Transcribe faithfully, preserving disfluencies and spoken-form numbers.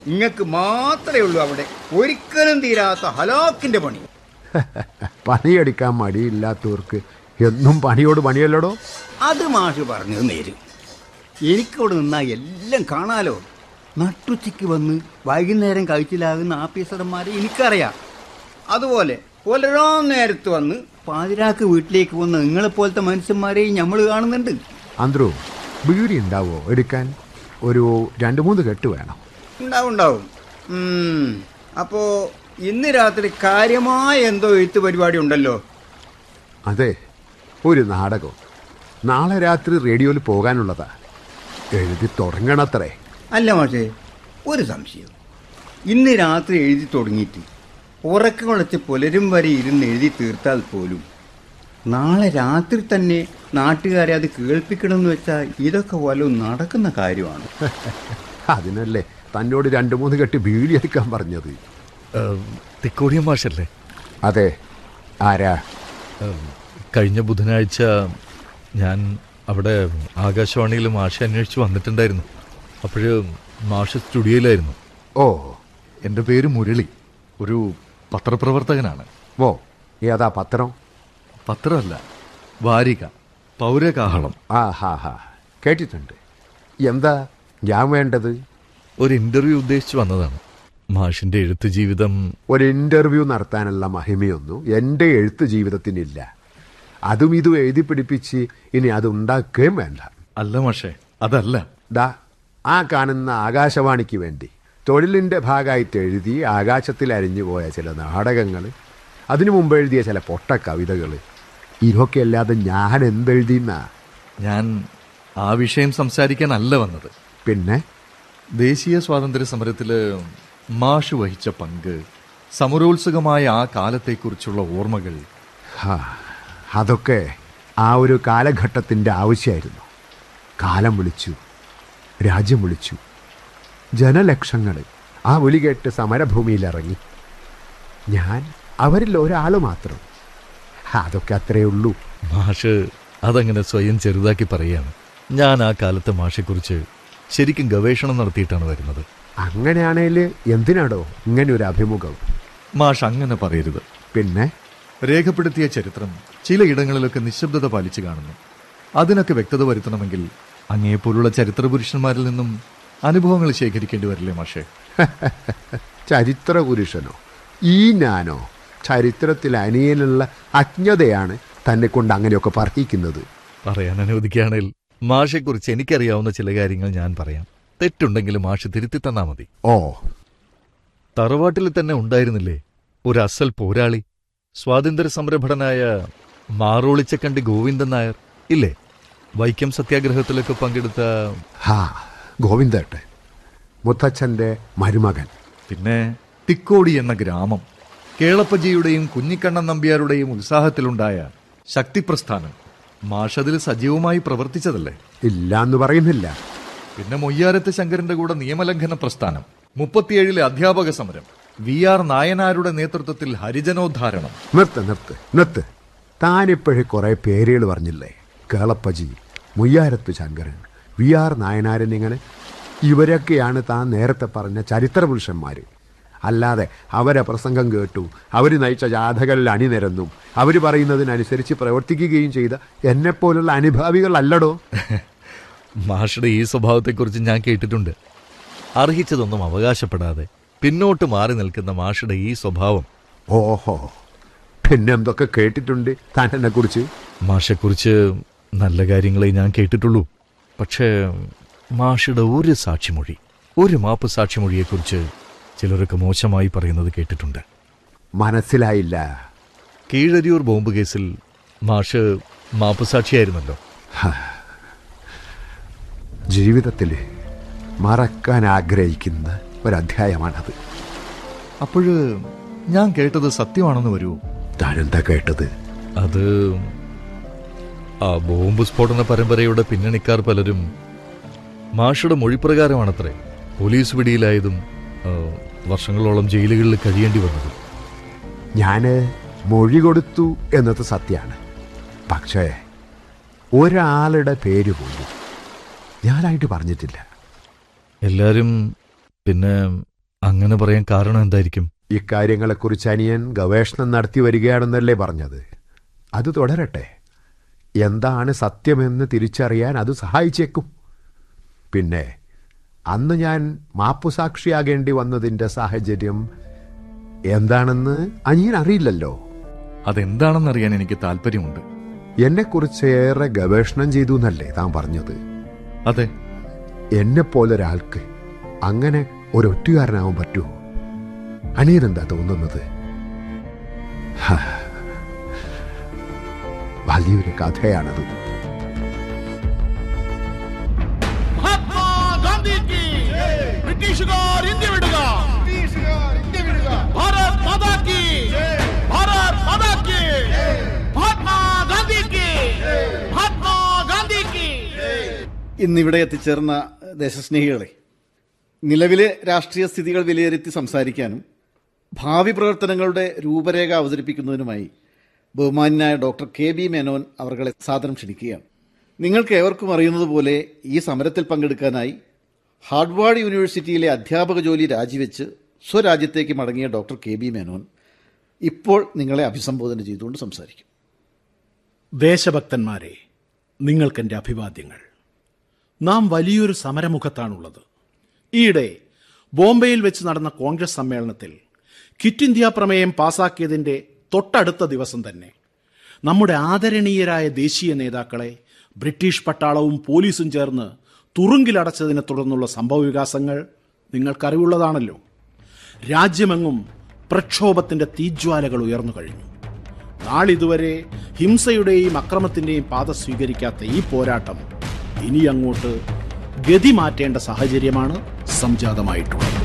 നിങ്ങൾക്ക് മാത്രമേ ഉള്ളൂ അവിടെ ഒരിക്കലും തീരാത്ത ഹലാക്കിന്റെ പണി. പണിയെടുക്കാൻ മടിയില്ലാത്തവർക്ക് എന്നും പണിയോട് പണിയല്ലടോ. അത് മാഷ് പറഞ്ഞത് നേര്. എനിക്കവിടെ നിന്നാൽ എല്ലാം കാണാലോ. നട്ടുച്ചയ്ക്ക് വന്ന് വൈകുന്നേരം കഴിച്ചിലാകുന്ന ആഫീസർമാരെ എനിക്കറിയാം. അതുപോലെ പുലരാൻ നേരത്ത് വന്ന് പാതിരാക്ക് വീട്ടിലേക്ക് വന്ന് നിങ്ങളെപ്പോലത്തെ മനുഷ്യന്മാരെയും നമ്മൾ കാണുന്നുണ്ട്. അന്ത്രു, ബീഡി ഉണ്ടാവോ എടുക്കാൻ? ഒരു രണ്ട് മൂന്ന് കെട്ട് വേണം. ഉണ്ടാവും ഉണ്ടാവും. അപ്പോൾ ഇന്ന് രാത്രി കാര്യമായ എന്തോ എഴുത്ത് പരിപാടി ഉണ്ടല്ലോ. അതെ, ഒരു നാടകം നാളെ രാത്രി റേഡിയോയിൽ പോകാനുള്ളതാ. എഴുതി തുടങ്ങണത്രേ. അല്ല മാഷേ, ഒരു സംശയം. ഇന്ന് രാത്രി എഴുതി തുടങ്ങിയിട്ട് ഉറക്കം കുളച്ച് പുലരും വരെ ഇരുന്ന് എഴുതി തീർത്താൽ പോലും നാളെ രാത്രി തന്നെ നാട്ടുകാരെ അത് കേൾപ്പിക്കണമെന്ന് വെച്ചാൽ ഇതൊക്കെ വല്ലതും നടക്കുന്ന കാര്യമാണ്. അതിനല്ലേ തന്നോട് രണ്ട് മൂന്ന് കെട്ടി ബീഡി എടുക്കാൻ പറഞ്ഞത്. തിക്കോടിയൻ മാഷല്ലേ? അതെ. ആരാ? കഴിഞ്ഞ ബുധനാഴ്ച ഞാൻ അവിടെ ആകാശവാണിയിൽ മാഷെ അന്വേഷിച്ച് വന്നിട്ടുണ്ടായിരുന്നു. അപ്പോഴ് മാഷ് സ്റ്റുഡിയോയിലായിരുന്നു. ഓ, എൻ്റെ പേര് മുരളി, ഒരു പത്രപ്രവർത്തകനാണ്. ഓ, ഏതാ പത്രം? പത്രമല്ല, വാരിക, പൗരകാഹളം. ആ ഹാ ഹാ, കേട്ടിട്ടുണ്ട്. എന്താ ഞാൻ വേണ്ടത്? ഒരു ഇൻ്റർവ്യൂ ഉദ്ദേശിച്ച് വന്നതാണ്. മാഷിൻ്റെ എഴുത്ത് ജീവിതം. ഒരു ഇൻ്റർവ്യൂ നടത്താനുള്ള മഹിമയൊന്നും എൻ്റെ എഴുത്ത് ജീവിതത്തിനില്ല. അതും ഇതും എഴുതി പിടിപ്പിച്ച് ഇനി അത് ഉണ്ടാക്കുകയും വേണ്ട. അല്ല മാഷേ, അതല്ല. ദാ ആ കാണുന്ന ആകാശവാണിക്ക് വേണ്ടി തൊഴിലിൻ്റെ ഭാഗമായിട്ട് എഴുതി ആകാശത്തിൽ അരിഞ്ഞുപോയ ചില നാടകങ്ങൾ, അതിനു മുമ്പ് എഴുതിയ ചില പൊട്ട കവിതകൾ, ഇതൊക്കെ അല്ലാതെ ഞാൻ എന്തെഴുതിയെന്നാ? ഞാൻ ആ വിഷയം സംസാരിക്കാനല്ല വന്നത്. പിന്നെ ദേശീയ സ്വാതന്ത്ര്യ സമരത്തിൽ മാഷ് വഹിച്ച പങ്ക്, സമരോത്സുകമായ ആ കാലത്തെക്കുറിച്ചുള്ള ഓർമ്മകൾ. അതൊക്കെ ആ ഒരു കാലഘട്ടത്തിൻ്റെ ആവശ്യമായിരുന്നു. കാലം വിളിച്ചു, രാജ്യം വിളിച്ചു, ജനലക്ഷങ്ങൾ ആ വിളി കേട്ട് സമരഭൂമിയിലിറങ്ങി. ഞാൻ അവരിൽ ഒരാൾ മാത്രം. അതൊക്കെ അത്രയേ ഉള്ളൂ. മാഷ് അതങ്ങനെ സ്വയം ചെറുതാക്കി പറയുകയാണ്. ഞാൻ ആ കാലത്തെ മാഷെക്കുറിച്ച് ശരിക്കും ഗവേഷണം നടത്തിയിട്ടാണ് വരുന്നത്. അങ്ങനെയാണേൽ എന്തിനാടോ ഇങ്ങനെ ഒരു അഭിമുഖം? മാഷ് അങ്ങനെ പറയരുത്. പിന്നെ രേഖപ്പെടുത്തിയ ചരിത്രം ചിലയിടങ്ങളിലൊക്കെ നിശബ്ദത പാലിച്ചു കാണുന്നു. അതിനൊക്കെ വ്യക്തത വരുത്തണമെങ്കിൽ അങ്ങേപ്പോലുള്ള ചരിത്ര പുരുഷന്മാരിൽ നിന്നും അനുഭവങ്ങൾ ശേഖരിക്കേണ്ടി വരില്ലേ മാഷേ? ചരിത്ര പുരുഷനോ? ഈ ഞാനോ? ചരിത്രത്തിൽ അനിയനുള്ള അജ്ഞതയാണ് തന്നെ കൊണ്ട് അങ്ങനെയൊക്കെ പറയിക്കുന്നത്. പറയാൻ അനുവദിക്കുകയാണെങ്കിൽ മാഷെക്കുറിച്ച് എനിക്കറിയാവുന്ന ചില കാര്യങ്ങൾ ഞാൻ പറയാം. തെറ്റുണ്ടെങ്കിൽ മാഷ് തിരുത്തി തന്നാ മതി. ഓ, തറവാട്ടിൽ തന്നെ ഉണ്ടായിരുന്നില്ലേ ഒരു അസൽ പോരാളി, സ്വാതന്ത്ര്യ സമരഭടനായ മാറോളിച്ചക്കണ്ടി ഗോവിന്ദൻ നായർ ഇല്ലേ? വൈക്കം സത്യാഗ്രഹത്തിലൊക്കെ പങ്കെടുത്ത. ഹാ, ഗോവിന്ദേട്ടൻ, മുത്തച്ഛൻ്റെ മരുമകൻ. പിന്നെ തിക്കോടി എന്ന ഗ്രാമം, കേളപ്പജിയുടെയും കുഞ്ഞിക്കണ്ണൻ നമ്പ്യാരുടെയും ഉത്സാഹത്തിലുണ്ടായ ശക്തിപ്രസ്ഥാനം. മാഷതിൽ സജീവമായി പ്രവർത്തിച്ചതല്ലേ? ഇല്ല എന്ന് പറയുന്നില്ല. പിന്നെ മൊയ്യാരത്ത് ശങ്കരന്റെ കൂടെ നിയമലംഘന പ്രസ്ഥാനം, മുപ്പത്തിയേഴിലെ അധ്യാപക സമരം, വി ആർ നായനാരുടെ നേതൃത്വത്തിൽ ഹരിജനോദ്ധാരണം. നിർത്ത് നിർത്ത് നിർത്ത് താനിപ്പോഴേ കുറെ പേരുകൾ പറഞ്ഞില്ലേ? കേളപ്പജി, മുയ്യാരത്ത് ശങ്കരൻ, വി ആർ നായനാരൻ, ഇങ്ങനെ ഇവരൊക്കെയാണ് താൻ നേരത്തെ പറഞ്ഞ ചരിത്ര പുരുഷന്മാർ. അല്ലാതെ അവരെ പ്രസംഗം കേട്ടു, അവർ നയിച്ച ജാഥകളിൽ അണിനിരന്നും അവർ പറയുന്നതിനനുസരിച്ച് പ്രവർത്തിക്കുകയും ചെയ്ത എന്നെപ്പോലുള്ള അനുഭാവികളല്ലടോ. മാഷയുടെ ഈ സ്വഭാവത്തെക്കുറിച്ച് ഞാൻ കേട്ടിട്ടുണ്ട്. അർഹിച്ചതൊന്നും അവകാശപ്പെടാതെ പിന്നോട്ട് മാറി നിൽക്കുന്ന മാഷയുടെ ഈ സ്വഭാവം. ഓഹോ, പിന്നെന്തൊക്കെ കേട്ടിട്ടുണ്ട് താൻ എന്നെക്കുറിച്ച്? മാഷെക്കുറിച്ച് നല്ല കാര്യങ്ങളെ ഞാൻ കേട്ടിട്ടുള്ളൂ. പക്ഷേ മാഷയുടെ ഒരു സാക്ഷിമൊഴി, ഒരു മാപ്പ് സാക്ഷിമൊഴിയെക്കുറിച്ച് ചിലരൊക്കെ മോശമായി പറയുന്നത് കേട്ടിട്ടുണ്ട്. മനസ്സിലായില്ല. കീഴരിയൂർ ബോംബ് കേസിൽ മാഷ് മാപ്പ് സാക്ഷിയായിരുന്നല്ലോ. ജീവിതത്തിൽ മറക്കാൻ ആഗ്രഹിക്കുന്ന ഒരധ്യായമാണത്. അപ്പോഴ് ഞാൻ കേട്ടത് സത്യമാണെന്ന് വരുമോ? താനെന്താ കേട്ടത്? അത് ആ ബോംബ് സ്ഫോടന പരമ്പരയുടെ പിന്നണിക്കാർ പലരും മാഷയുടെ മൊഴിപ്രകാരമാണത്രേ പോലീസ് പിടിയിലായതും വർഷങ്ങളോളം ജയിലുകളിൽ കഴിയേണ്ടി വന്നതും. ഞാൻ മൊഴി കൊടുത്തു എന്നത് സത്യമാണ്. പക്ഷേ ഒരാളുടെ പേര് പോലും ഞാനായിട്ട് പറഞ്ഞിട്ടില്ല. എല്ലാവരും പിന്നെ അങ്ങനെ പറയാൻ കാരണം എന്തായിരിക്കും? ഇക്കാര്യങ്ങളെക്കുറിച്ച് അനിയൻ ഗവേഷണം നടത്തി വരികയാണെന്നല്ലേ പറഞ്ഞത്. അത് തുടരട്ടെ. എന്താണ് സത്യമെന്ന് തിരിച്ചറിയാൻ അത് സഹായിച്ചേക്കും. പിന്നെ അന്ന് ഞാൻ മാപ്പുസാക്ഷിയാകേണ്ടി വന്നതിൻ്റെ സാഹചര്യം എന്താണെന്ന് അനിയൻ അറിയില്ലല്ലോ. അതെന്താണെന്നറിയാൻ എനിക്ക് താല്പര്യമുണ്ട്. എന്നെക്കുറിച്ച് ഏറെ ഗവേഷണം ചെയ്തു എന്നല്ലേ താൻ പറഞ്ഞത്? അതെ. എന്നെപ്പോലൊരാൾക്ക് അങ്ങനെ ഒരൊറ്റുകാരനാവാൻ പറ്റുമോ? അനിയനെന്താ തോന്നുന്നത്? വലിയൊരു കഥയാണത്. ബ്രിട്ടീഷുകാർ ഇന്ത്യ വിടുക! Bharat Mata key! Bharat Mata key! Mahatma Gandhi key! Mahatma Gandhi key! ഇന്നിവിടെ എത്തിച്ചേർന്ന ദേശസ്നേഹികളെ, നിലവിലെ രാഷ്ട്രീയ സ്ഥിതികൾ വിലയിരുത്തി സംസാരിക്കാനും ഭാവി പ്രവർത്തനങ്ങളുടെ രൂപരേഖ അവതരിപ്പിക്കുന്നതിനുമായി ബഹുമാന്യനായ ഡോക്ടർ കെ ബി മേനോൻ അവർകളെ സാദരം ക്ഷണിക്കുകയാണ്. നിങ്ങൾക്ക് ഏവർക്കും അറിയുന്നത് പോലെ ഈ സമരത്തിൽ പങ്കെടുക്കാനായി ഹാർഡ്വാർഡ് യൂണിവേഴ്സിറ്റിയിലെ അധ്യാപക ജോലി രാജിവെച്ച് സ്വരാജ്യത്തേക്ക് മടങ്ങിയ ഡോക്ടർ കെ ബി മേനോൻ ഇപ്പോൾ നിങ്ങളെ അഭിസംബോധന ചെയ്തുകൊണ്ട് സംസാരിക്കും. ദേശഭക്തന്മാരെ, നിങ്ങൾക്കെൻ്റെ അഭിവാദ്യങ്ങൾ. നാം വലിയൊരു സമരമുഖത്താണുള്ളത്. ഈയിടെ ബോംബെയിൽ വെച്ച് നടന്ന കോൺഗ്രസ് സമ്മേളനത്തിൽ ക്വിറ്റ് ഇന്ത്യ പ്രമേയം പാസാക്കിയതിൻ്റെ തൊട്ടടുത്ത ദിവസം തന്നെ നമ്മുടെ ആദരണീയരായ ദേശീയ നേതാക്കളെ ബ്രിട്ടീഷ് പട്ടാളവും പോലീസും ചേർന്ന് തുറുങ്കിലടച്ചതിനെ തുടർന്നുള്ള സംഭവവികാസങ്ങൾ നിങ്ങൾക്കറിവുള്ളതാണല്ലോ. രാജ്യമെങ്ങും പ്രക്ഷോഭത്തിൻ്റെ തീജ്വാലകൾ ഉയർന്നു കഴിഞ്ഞു. നാളിതുവരെ ഹിംസയുടെയും അക്രമത്തിൻ്റെയും പാത സ്വീകരിക്കാത്ത ഈ പോരാട്ടം ഇനി അങ്ങോട്ട് ഗതി മാറ്റേണ്ട സാഹചര്യമാണ് സംജാതമായിട്ടുള്ളത്.